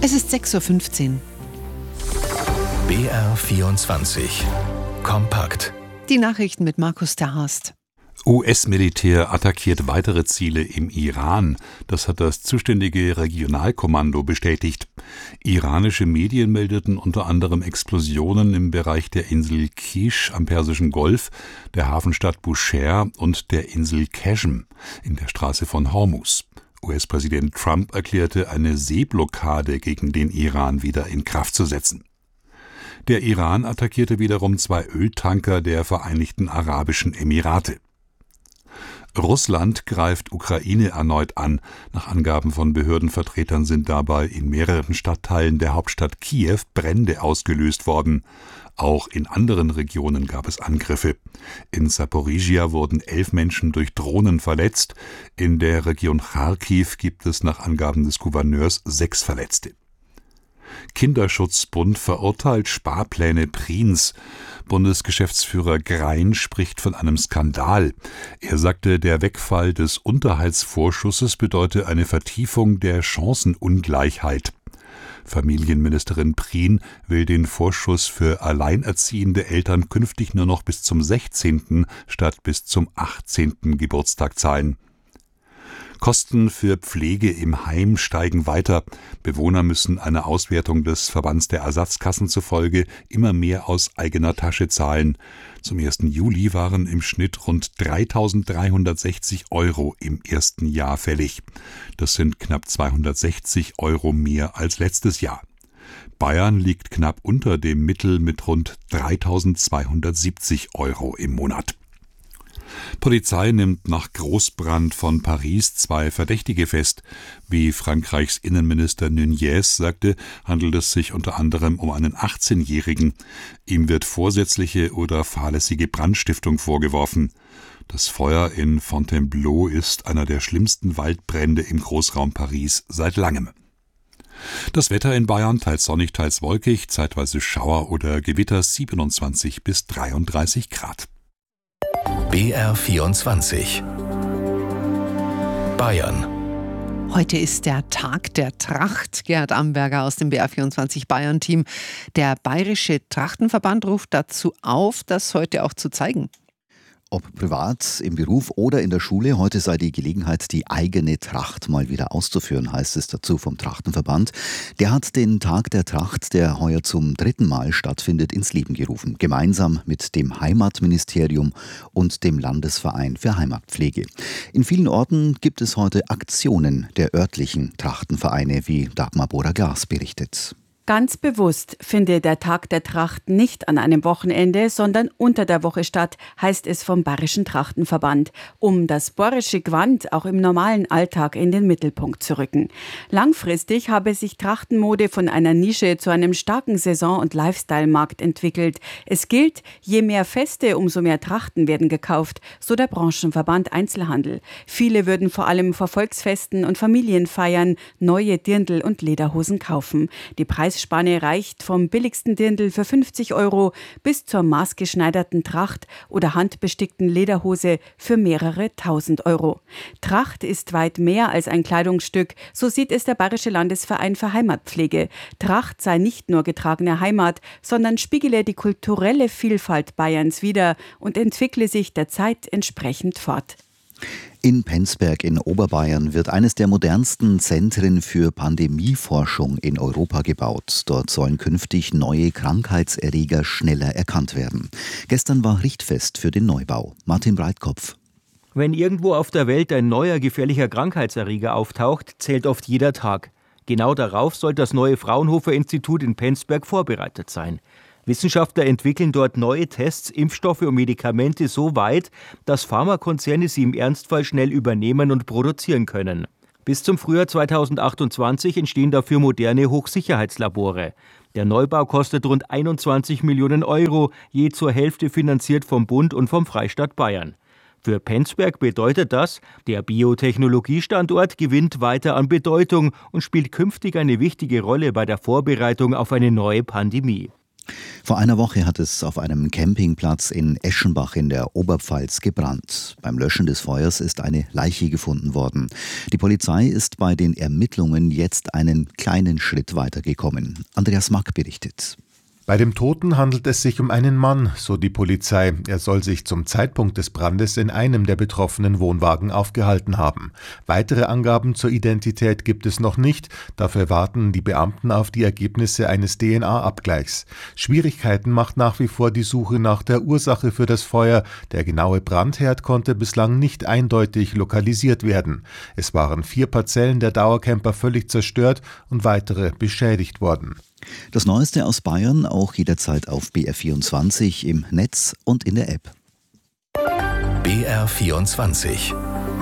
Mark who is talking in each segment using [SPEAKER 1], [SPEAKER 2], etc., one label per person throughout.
[SPEAKER 1] Es ist 6:15 Uhr.
[SPEAKER 2] BR24 Kompakt.
[SPEAKER 1] Die Nachrichten mit Markus Terhorst.
[SPEAKER 3] US-Militär attackiert weitere Ziele im Iran. Das hat das zuständige Regionalkommando bestätigt. Iranische Medien meldeten unter anderem Explosionen im Bereich der Insel Kish am Persischen Golf, der Hafenstadt Bushehr und der Insel Qashm in der Straße von Hormuz. US-Präsident Trump erklärte, eine Seeblockade gegen den Iran wieder in Kraft zu setzen. Der Iran attackierte wiederum 2 Öltanker der Vereinigten Arabischen Emirate. Russland greift Ukraine erneut an. Nach Angaben von Behördenvertretern sind dabei in mehreren Stadtteilen der Hauptstadt Kiew Brände ausgelöst worden. Auch in anderen Regionen gab es Angriffe. In Saporizhia wurden 11 Menschen durch Drohnen verletzt. In der Region Charkiw gibt es nach Angaben des Gouverneurs 6 Verletzte. Kinderschutzbund verurteilt Sparpläne Prins. Bundesgeschäftsführer Grein spricht von einem Skandal. Er sagte, der Wegfall des Unterhaltsvorschusses bedeute eine Vertiefung der Chancenungleichheit. Familienministerin Prien will den Vorschuss für alleinerziehende Eltern künftig nur noch bis zum 16. statt bis zum 18. Geburtstag zahlen. Kosten für Pflege im Heim steigen weiter. Bewohner müssen einer Auswertung des Verbands der Ersatzkassen zufolge immer mehr aus eigener Tasche zahlen. Zum 1. Juli waren im Schnitt rund 3.360 € im ersten Jahr fällig. Das sind knapp 260 € mehr als letztes Jahr. Bayern liegt knapp unter dem Mittel mit rund 3.270 € im Monat. Polizei nimmt nach Großbrand von Paris 2 Verdächtige fest. Wie Frankreichs Innenminister Nunez sagte, handelt es sich unter anderem um einen 18-Jährigen. Ihm wird vorsätzliche oder fahrlässige Brandstiftung vorgeworfen. Das Feuer in Fontainebleau ist einer der schlimmsten Waldbrände im Großraum Paris seit langem. Das Wetter in Bayern teils sonnig, teils wolkig, zeitweise Schauer oder Gewitter, 27 bis 33 Grad.
[SPEAKER 2] BR24 Bayern.
[SPEAKER 1] Heute ist der Tag der Tracht. Gerhard Amberger aus dem BR24 Bayern-Team. Der Bayerische Trachtenverband ruft dazu auf, das heute auch zu zeigen.
[SPEAKER 4] Ob privat, im Beruf oder in der Schule, heute sei die Gelegenheit, die eigene Tracht mal wieder auszuführen, heißt es dazu vom Trachtenverband. Der hat den Tag der Tracht, der heuer zum 3. Mal stattfindet, ins Leben gerufen. Gemeinsam mit dem Heimatministerium und dem Landesverein für Heimatpflege. In vielen Orten gibt es heute Aktionen der örtlichen Trachtenvereine, wie Dagmar Bora-Glas berichtet.
[SPEAKER 5] Ganz bewusst findet der Tag der Tracht nicht an einem Wochenende, sondern unter der Woche statt, heißt es vom Bayerischen Trachtenverband, um das bayerische Gewand auch im normalen Alltag in den Mittelpunkt zu rücken. Langfristig habe sich Trachtenmode von einer Nische zu einem starken Saison- und Lifestyle-Markt entwickelt. Es gilt, je mehr Feste, umso mehr Trachten werden gekauft, so der Branchenverband Einzelhandel. Viele würden vor allem vor Volksfesten und Familienfeiern neue Dirndl und Lederhosen kaufen. Die Preisspanne reicht vom billigsten Dirndl für 50 € bis zur maßgeschneiderten Tracht oder handbestickten Lederhose für mehrere tausend €. Tracht ist weit mehr als ein Kleidungsstück, so sieht es der Bayerische Landesverein für Heimatpflege. Tracht sei nicht nur getragene Heimat, sondern spiegele die kulturelle Vielfalt Bayerns wider und entwickle sich der Zeit entsprechend fort.
[SPEAKER 4] In Penzberg in Oberbayern wird eines der modernsten Zentren für Pandemieforschung in Europa gebaut. Dort sollen künftig neue Krankheitserreger schneller erkannt werden. Gestern war Richtfest für den Neubau. Martin Breitkopf.
[SPEAKER 6] Wenn irgendwo auf der Welt ein neuer gefährlicher Krankheitserreger auftaucht, zählt oft jeder Tag. Genau darauf soll das neue Fraunhofer-Institut in Penzberg vorbereitet sein. Wissenschaftler entwickeln dort neue Tests, Impfstoffe und Medikamente so weit, dass Pharmakonzerne sie im Ernstfall schnell übernehmen und produzieren können. Bis zum Frühjahr 2028 entstehen dafür moderne Hochsicherheitslabore. Der Neubau kostet rund 21 Millionen €, je zur Hälfte finanziert vom Bund und vom Freistaat Bayern. Für Penzberg bedeutet das, der Biotechnologiestandort gewinnt weiter an Bedeutung und spielt künftig eine wichtige Rolle bei der Vorbereitung auf eine neue Pandemie.
[SPEAKER 4] Vor einer Woche hat es auf einem Campingplatz in Eschenbach in der Oberpfalz gebrannt. Beim Löschen des Feuers ist eine Leiche gefunden worden. Die Polizei ist bei den Ermittlungen jetzt einen kleinen Schritt weitergekommen. Andreas Mack berichtet.
[SPEAKER 7] Bei dem Toten handelt es sich um einen Mann, so die Polizei. Er soll sich zum Zeitpunkt des Brandes in einem der betroffenen Wohnwagen aufgehalten haben. Weitere Angaben zur Identität gibt es noch nicht. Dafür warten die Beamten auf die Ergebnisse eines DNA-Abgleichs. Schwierigkeiten macht nach wie vor die Suche nach der Ursache für das Feuer. Der genaue Brandherd konnte bislang nicht eindeutig lokalisiert werden. Es waren 4 Parzellen der Dauercamper völlig zerstört und weitere beschädigt worden.
[SPEAKER 4] Das Neueste aus Bayern auch jederzeit auf BR24 im Netz und in der App.
[SPEAKER 2] BR24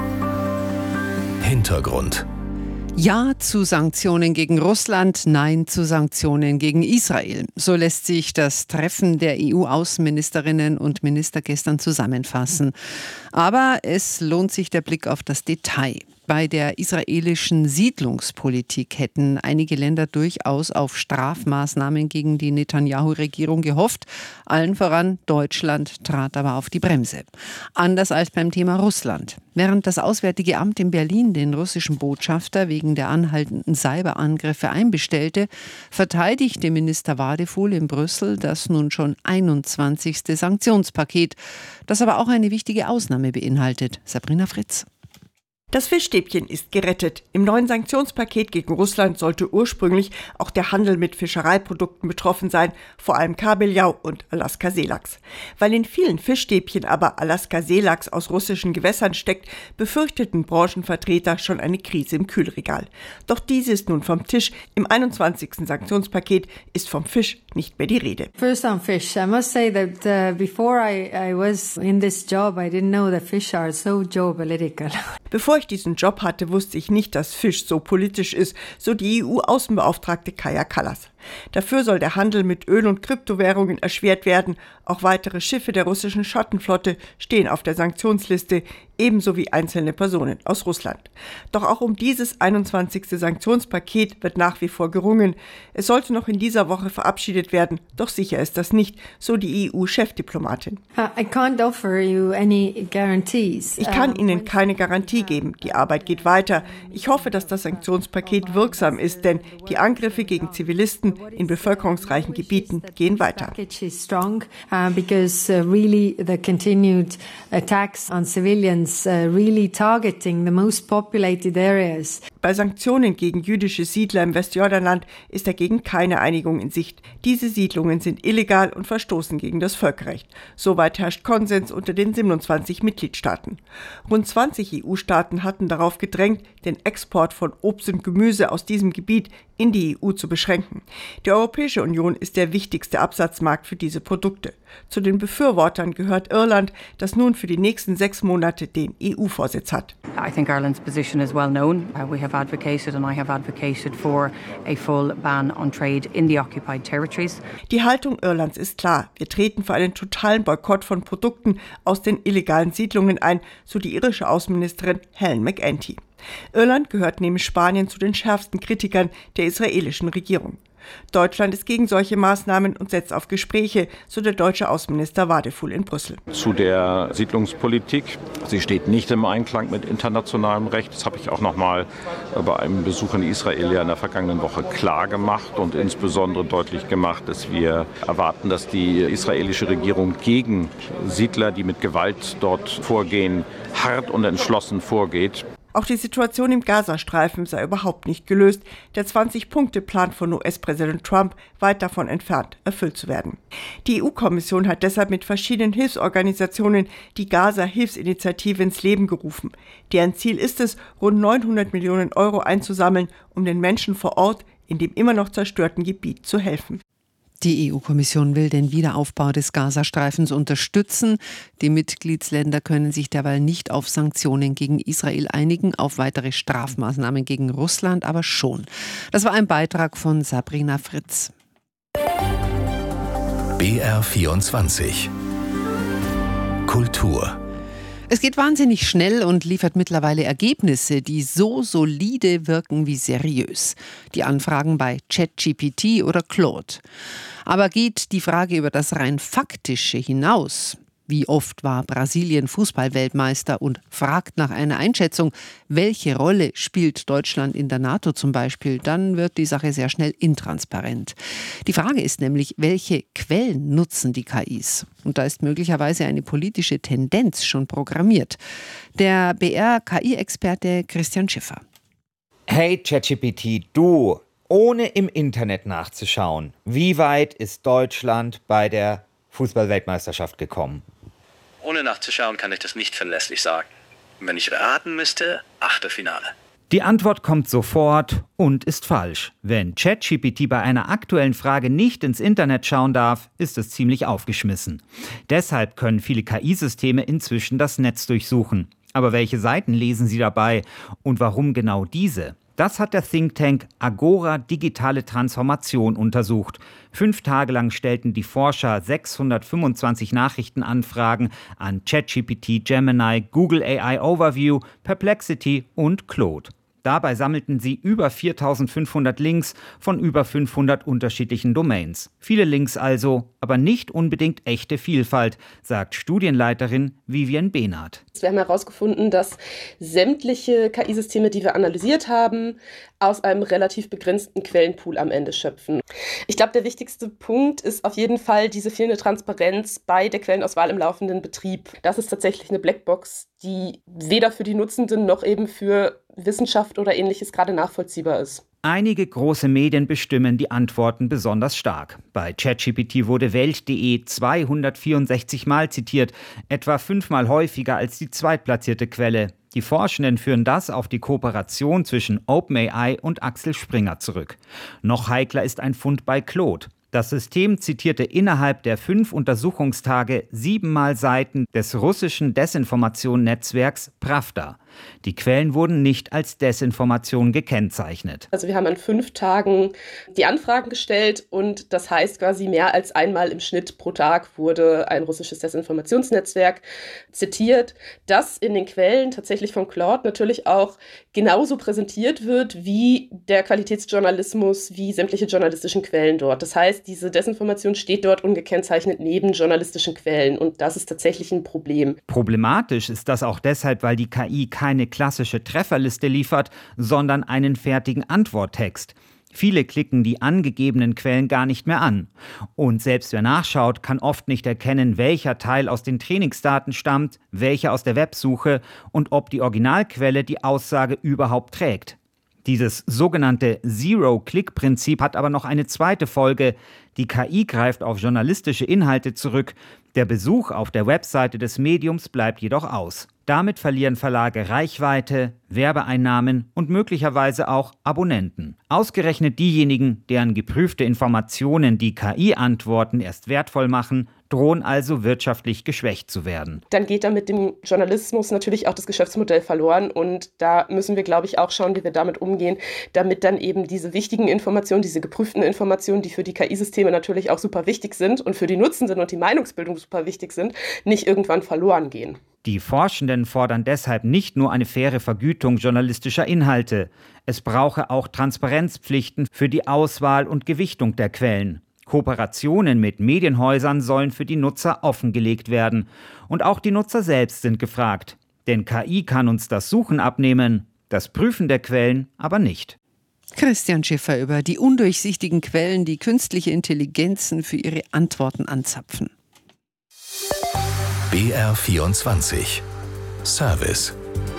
[SPEAKER 2] Hintergrund.
[SPEAKER 1] Ja zu Sanktionen gegen Russland, Nein zu Sanktionen gegen Israel. So lässt sich das Treffen der EU-Außenministerinnen und Minister gestern zusammenfassen. Aber es lohnt sich der Blick auf das Detail. Bei der israelischen Siedlungspolitik hätten einige Länder durchaus auf Strafmaßnahmen gegen die Netanyahu-Regierung gehofft. Allen voran Deutschland trat aber auf die Bremse. Anders als beim Thema Russland. Während das Auswärtige Amt in Berlin den russischen Botschafter wegen der anhaltenden Cyberangriffe einbestellte, verteidigte Minister Wadefuhl in Brüssel das nun schon 21. Sanktionspaket, das aber auch eine wichtige Ausnahme beinhaltet. Sabrina Fritz.
[SPEAKER 8] Das Fischstäbchen ist gerettet. Im neuen Sanktionspaket gegen Russland sollte ursprünglich auch der Handel mit Fischereiprodukten betroffen sein, vor allem Kabeljau und Alaska-Seelachs. Weil in vielen Fischstäbchen aber Alaska-Seelachs aus russischen Gewässern steckt, befürchteten Branchenvertreter schon eine Krise im Kühlregal. Doch diese ist nun vom Tisch. Im 21. Sanktionspaket ist vom Fisch nicht mehr die Rede.
[SPEAKER 9] First on fish, I must say that before I was in this job, I didn't know that fish are so geopolitical.
[SPEAKER 8] Bevor ich diesen Job hatte, wusste ich nicht, dass Fisch so politisch ist, so die EU-Außenbeauftragte Kaja Kallas. Dafür soll der Handel mit Öl- und Kryptowährungen erschwert werden. Auch weitere Schiffe der russischen Schattenflotte stehen auf der Sanktionsliste, ebenso wie einzelne Personen aus Russland. Doch auch um dieses 21. Sanktionspaket wird nach wie vor gerungen. Es sollte noch in dieser Woche verabschiedet werden, doch sicher ist das nicht, so die EU-Chefdiplomatin.
[SPEAKER 9] I can't offer you any guarantees.
[SPEAKER 8] Ich kann Ihnen keine Garantie geben. Die Arbeit geht weiter. Ich hoffe, dass das Sanktionspaket wirksam ist, denn die Angriffe gegen Zivilisten in bevölkerungsreichen Gebieten gehen weiter.
[SPEAKER 9] Because really the continued attacks on civilians really targeting the most populated areas.
[SPEAKER 8] Bei Sanktionen gegen jüdische Siedler im Westjordanland ist dagegen keine Einigung in Sicht. Diese Siedlungen sind illegal und verstoßen gegen das Völkerrecht. Soweit herrscht Konsens unter den 27 Mitgliedstaaten. Rund 20 EU-Staaten hatten darauf gedrängt, den Export von Obst und Gemüse aus diesem Gebiet in die EU zu beschränken. Die Europäische Union ist der wichtigste Absatzmarkt für diese Produkte. Zu den Befürwortern gehört Irland, das nun für die nächsten 6 Monate den EU-Vorsitz hat.
[SPEAKER 10] I think Ireland's position is well known. We have advocated and I have advocated for a full ban on trade in the occupied territories.
[SPEAKER 8] Die Haltung Irlands ist klar. Wir treten für einen totalen Boykott von Produkten aus den illegalen Siedlungen ein, so die irische Außenministerin Helen McEntee. Irland gehört neben Spanien zu den schärfsten Kritikern der israelischen Regierung. Deutschland ist gegen solche Maßnahmen und setzt auf Gespräche, so der deutsche Außenminister Wadefuhl in Brüssel.
[SPEAKER 11] Zu der Siedlungspolitik. Sie steht nicht im Einklang mit internationalem Recht. Das habe ich auch noch mal bei einem Besuch in Israel in der vergangenen Woche klar gemacht und insbesondere deutlich gemacht, dass wir erwarten, dass die israelische Regierung gegen Siedler, die mit Gewalt dort vorgehen, hart und entschlossen vorgeht.
[SPEAKER 8] Auch die Situation im Gazastreifen sei überhaupt nicht gelöst. Der 20-Punkte-Plan von US-Präsident Trump weit davon entfernt, erfüllt zu werden. Die EU-Kommission hat deshalb mit verschiedenen Hilfsorganisationen die Gaza-Hilfsinitiative ins Leben gerufen. Deren Ziel ist es, rund 900 Millionen Euro einzusammeln, um den Menschen vor Ort in dem immer noch zerstörten Gebiet zu helfen.
[SPEAKER 1] Die EU-Kommission will den Wiederaufbau des Gazastreifens unterstützen. Die Mitgliedsländer können sich derweil nicht auf Sanktionen gegen Israel einigen, auf weitere Strafmaßnahmen gegen Russland aber schon. Das war ein Beitrag von Sabrina Fritz.
[SPEAKER 2] BR24 Kultur.
[SPEAKER 1] Es geht wahnsinnig schnell und liefert mittlerweile Ergebnisse, die so solide wirken wie seriös. Die Anfragen bei ChatGPT oder Claude. Aber geht die Frage über das rein Faktische hinaus? Wie oft war Brasilien Fußballweltmeister und fragt nach einer Einschätzung, welche Rolle spielt Deutschland in der NATO zum Beispiel, dann wird die Sache sehr schnell intransparent. Die Frage ist nämlich, welche Quellen nutzen die KIs? Und da ist möglicherweise eine politische Tendenz schon programmiert. Der BR-KI-Experte Christian Schiffer.
[SPEAKER 12] Hey ChatGPT, du, ohne im Internet nachzuschauen, wie weit ist Deutschland bei der Fußball-Weltmeisterschaft gekommen?
[SPEAKER 13] Ohne nachzuschauen kann ich das nicht verlässlich sagen. Wenn ich raten müsste, Achtelfinale.
[SPEAKER 12] Die Antwort kommt sofort und ist falsch. Wenn ChatGPT bei einer aktuellen Frage nicht ins Internet schauen darf, ist es ziemlich aufgeschmissen. Deshalb können viele KI-Systeme inzwischen das Netz durchsuchen. Aber welche Seiten lesen sie dabei und warum genau diese? Das hat der Think Tank Agora Digitale Transformation untersucht. 5 Tage lang stellten die Forscher 625 Nachrichtenanfragen an ChatGPT, Gemini, Google AI Overview, Perplexity und Claude. Dabei sammelten sie über 4.500 Links von über 500 unterschiedlichen Domains. Viele Links also, aber nicht unbedingt echte Vielfalt, sagt Studienleiterin Vivian Behnert.
[SPEAKER 14] Wir haben herausgefunden, dass sämtliche KI-Systeme, die wir analysiert haben, aus einem relativ begrenzten Quellenpool am Ende schöpfen. Ich glaube, der wichtigste Punkt ist auf jeden Fall diese fehlende Transparenz bei der Quellenauswahl im laufenden Betrieb. Das ist tatsächlich eine Blackbox, die weder für die Nutzenden noch eben für Wissenschaft oder Ähnliches gerade nachvollziehbar ist.
[SPEAKER 12] Einige große Medien bestimmen die Antworten besonders stark. Bei ChatGPT wurde Welt.de 264 Mal zitiert, etwa 5-mal häufiger als die zweitplatzierte Quelle. Die Forschenden führen das auf die Kooperation zwischen OpenAI und Axel Springer zurück. Noch heikler ist ein Fund bei Claude. Das System zitierte innerhalb der 5 Untersuchungstage 7-mal Seiten des russischen Desinformationsnetzwerks Pravda. Die Quellen wurden nicht als Desinformation gekennzeichnet.
[SPEAKER 14] Also wir haben an 5 Tagen die Anfragen gestellt und das heißt quasi mehr als einmal im Schnitt pro Tag wurde ein russisches Desinformationsnetzwerk zitiert, das in den Quellen tatsächlich von Claude natürlich auch genauso präsentiert wird wie der Qualitätsjournalismus, wie sämtliche journalistischen Quellen dort. Das heißt, diese Desinformation steht dort ungekennzeichnet neben journalistischen Quellen und das ist tatsächlich ein Problem.
[SPEAKER 12] Problematisch ist das auch deshalb, weil die KI keine klassische Trefferliste liefert, sondern einen fertigen Antworttext. Viele klicken die angegebenen Quellen gar nicht mehr an. Und selbst wer nachschaut, kann oft nicht erkennen, welcher Teil aus den Trainingsdaten stammt, welcher aus der Websuche und ob die Originalquelle die Aussage überhaupt trägt. Dieses sogenannte Zero-Click-Prinzip hat aber noch eine zweite Folge. Die KI greift auf journalistische Inhalte zurück. Der Besuch auf der Webseite des Mediums bleibt jedoch aus. Damit verlieren Verlage Reichweite, Werbeeinnahmen und möglicherweise auch Abonnenten. Ausgerechnet diejenigen, deren geprüfte Informationen die KI-Antworten erst wertvoll machen, drohen also wirtschaftlich geschwächt zu werden.
[SPEAKER 14] Dann geht da mit dem Journalismus natürlich auch das Geschäftsmodell verloren und da müssen wir, glaube ich, auch schauen, wie wir damit umgehen, damit dann eben diese wichtigen Informationen, diese geprüften Informationen, die für die KI-Systeme natürlich auch super wichtig sind und für die Nutzenden und die Meinungsbildung super wichtig sind, nicht irgendwann verloren gehen.
[SPEAKER 12] Die Forschenden fordern deshalb nicht nur eine faire Vergütung journalistischer Inhalte. Es brauche auch Transparenzpflichten für die Auswahl und Gewichtung der Quellen. Kooperationen mit Medienhäusern sollen für die Nutzer offengelegt werden. Und auch die Nutzer selbst sind gefragt. Denn KI kann uns das Suchen abnehmen, das Prüfen der Quellen aber nicht.
[SPEAKER 1] Christian Schiffer über die undurchsichtigen Quellen, die künstliche Intelligenzen für ihre Antworten anzapfen.
[SPEAKER 2] BR24 Service.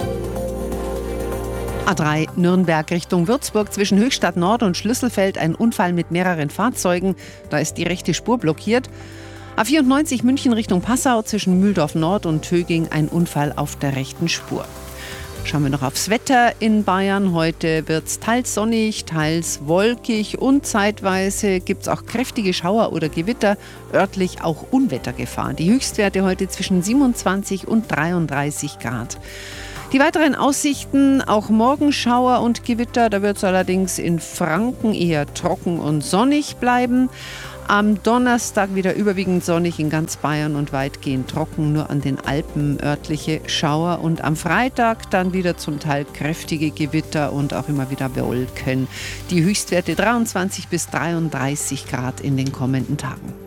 [SPEAKER 1] A3 Nürnberg Richtung Würzburg zwischen Höchstadt Nord und Schlüsselfeld ein Unfall mit mehreren Fahrzeugen. Da ist die rechte Spur blockiert. A94 München Richtung Passau zwischen Mühldorf Nord und Töging ein Unfall auf der rechten Spur. Schauen wir noch aufs Wetter in Bayern. Heute wird es teils sonnig, teils wolkig und zeitweise gibt es auch kräftige Schauer oder Gewitter, örtlich auch Unwettergefahr. Die Höchstwerte heute zwischen 27 und 33 Grad. Die weiteren Aussichten, auch morgen Schauer und Gewitter, da wird es allerdings in Franken eher trocken und sonnig bleiben. Am Donnerstag wieder überwiegend sonnig in ganz Bayern und weitgehend trocken, nur an den Alpen örtliche Schauer. Und am Freitag dann wieder zum Teil kräftige Gewitter und auch immer wieder Wolken. Die Höchstwerte 23 bis 33 Grad in den kommenden Tagen.